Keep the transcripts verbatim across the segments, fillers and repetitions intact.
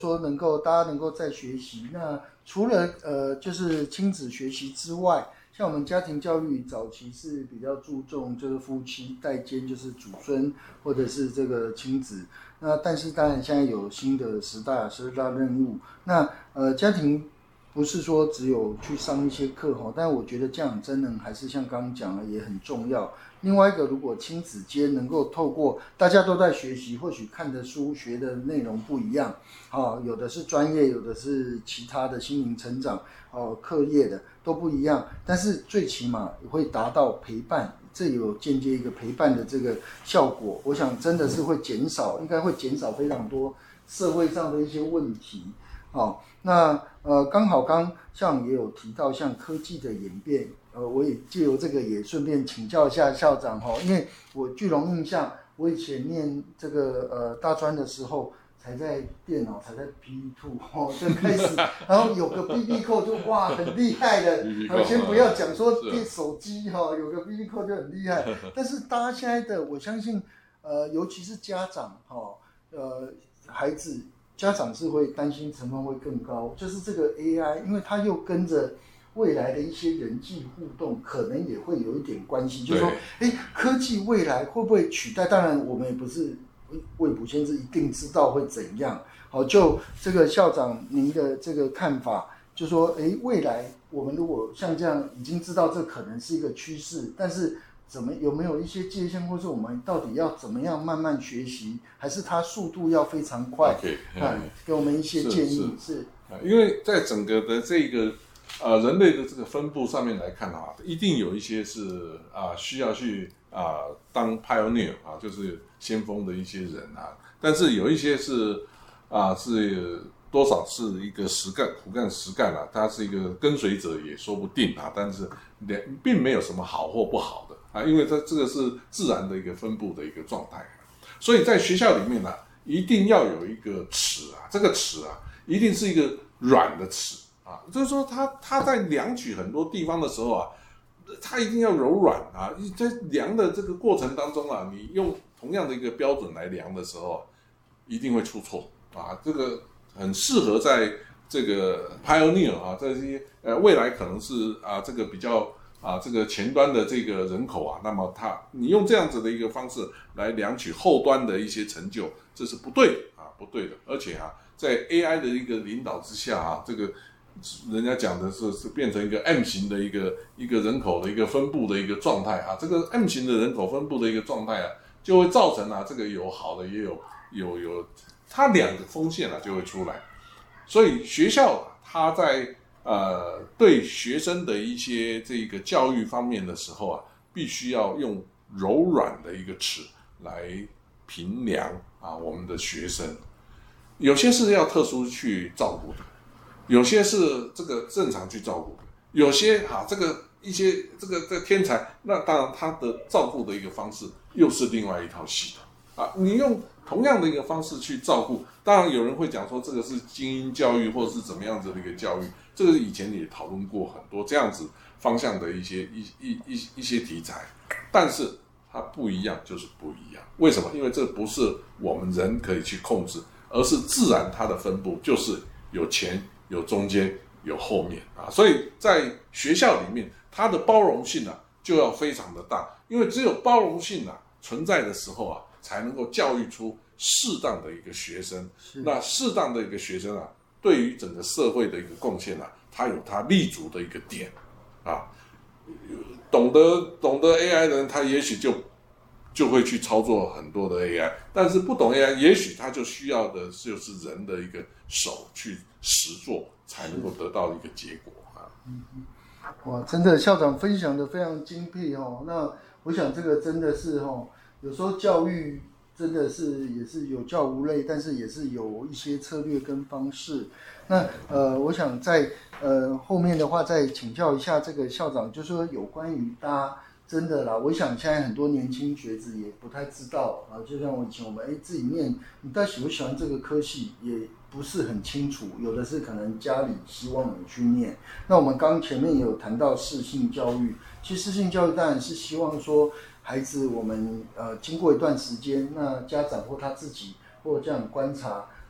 说能够大家能够在学习，那除了呃就是亲子学习之外，像我们家庭教育早期是比较注重就是夫妻代间就是祖孙或者是这个亲子，那但是当然现在有新的十大十大任务，那呃家庭不是说只有去上一些课哈，但我觉得教养真人还是像刚刚讲的也很重要。另外一个，如果亲子间能够透过大家都在学习，或许看的书学的内容不一样，哦，有的是专业，有的是其他的心灵成长，哦，课业的都不一样，但是最起码会达到陪伴，这有间接一个陪伴的这个效果，我想真的是会减少，应该会减少非常多社会上的一些问题。哦，那呃，刚好刚像也有提到像科技的演变，呃，我也借由这个也顺便请教一下校长哈，因为我巨龙印象，我以前念这个呃大专的时候，才在电脑才在 P 二 哦就开始，然后有个 B B 扣就哇很厉害的，我先不要讲说电手机哈，有个 B B 扣就很厉害，但是大家现在的我相信，呃，尤其是家长哈，呃，孩子。家长是会担心成本会更高，就是这个 A I， 因为它又跟着未来的一些人际互动，可能也会有一点关系。就是说，哎，科技未来会不会取代？当然，我们也不是未卜先知，一定知道会怎样。好，就这个校长您的这个看法，就说，哎，未来我们如果像这样已经知道这可能是一个趋势，但是。怎么有没有一些界限，或是我们到底要怎么样慢慢学习，还是它速度要非常快？ okay, 嗯，给我们一些建议。 是，是因为在整个的这个呃人类的这个分布上面来看啊，一定有一些是啊、呃、需要去啊、呃、当 pioneer 啊，就是先锋的一些人啊，但是有一些是啊、呃、是多少是一个实干苦干实干啊，他是一个跟随者也说不定啊，但是并没有什么好或不好的。啊，因为这这个是自然的一个分布的一个状态，所以在学校里面呢、啊，一定要有一个尺啊，这个尺啊，一定是一个软的尺啊，就是说它它在量取很多地方的时候啊，它一定要柔软啊，在量的这个过程当中啊，你用同样的一个标准来量的时候，一定会出错啊，这个很适合在这个 pioneer 啊，这些呃未来可能是啊这个比较。啊，这个前端的这个人口啊，那么他你用这样子的一个方式来量取后端的一些成就，这是不对的啊，不对的。而且啊，在 A I 的一个领导之下啊，这个人家讲的是是变成一个 M 型的一个一个人口的一个分布的一个状态啊，这个 M 型的人口分布的一个状态啊，就会造成啊，这个有好的也有有有，它两个风险啊就会出来。所以学校它在呃，对学生的一些这个教育方面的时候啊，必须要用柔软的一个尺来评量啊我们的学生。有些是要特殊去照顾的，有些是这个正常去照顾的，有些啊这个一些这个这个天才，那当然他的照顾的一个方式又是另外一套系统啊。你用同样的一个方式去照顾，当然有人会讲说这个是精英教育或者是怎么样子的一个教育。这个以前也讨论过很多这样子方向的一些一一一一些题材，但是它不一样就是不一样。为什么？因为这不是我们人可以去控制，而是自然它的分布就是有前有中间有后面啊。所以在学校里面，它的包容性啊就要非常的大，因为只有包容性啊存在的时候啊，才能够教育出适当的一个学生。那适当的一个学生啊。对于整个社会的一个贡献啊，它有它立足的一个点啊。懂得懂得 A I 的人，他也许就就会去操作很多的 A I， 但是不懂 A I， 也许他就需要的就是人的一个手去实做，才能够得到一个结果啊。 嗯，哇，真的校长分享的非常精辟哦。那我想这个真的是哦，有时候教育。真的是也是有教无类，但是也是有一些策略跟方式。那呃，我想在呃后面的话再请教一下这个校长，就是说有关于大家真的啦，我想现在很多年轻学子也不太知道啊，就像我以前我们哎自己念，你到底喜不喜欢这个科系也不是很清楚，有的是可能家里希望你去念。那我们刚前面也有谈到适性教育，其实适性教育当然是希望说。孩子，我们呃经过一段时间，那家长或他自己或这样观察，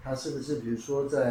他是不是比如说在